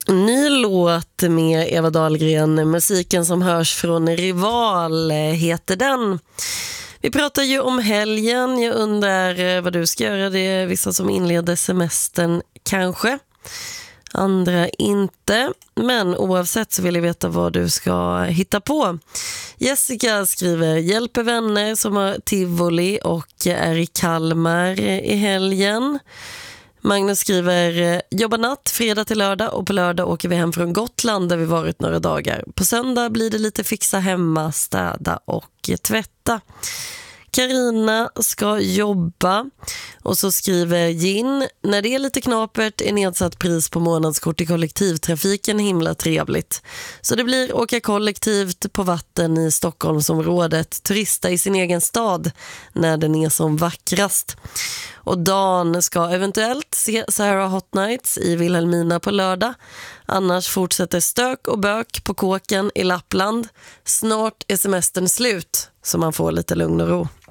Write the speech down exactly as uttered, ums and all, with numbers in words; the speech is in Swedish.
Ny låt med Eva Dahlgren. Musiken som hörs från Rival heter den. Vi pratar ju om helgen. Jag undrar vad du ska göra. Det är vissa som inleder semestern kanske. Andra inte. Men oavsett så vill jag veta vad du ska hitta på. Jessica skriver: hjälper vänner som har tivoli och är i Kalmar i helgen. Magnus skriver: jobbar natt fredag till lördag och på lördag åker vi hem från Gotland där vi varit några dagar. På söndag blir det lite fixa hemma, städa och tvätta. Karina ska jobba och så skriver Gin: när det är lite knapert är nedsatt pris på månadskort i kollektivtrafiken himla trevligt. Så det blir åka kollektivt på vatten i Stockholmsområdet, turista i sin egen stad när den är som vackrast. Och Dan ska eventuellt se Sarah Hot Nights i Vilhelmina på lördag. Annars fortsätter stök och bök på kåken i Lappland. Snart är semestern slut så man får lite lugn och ro.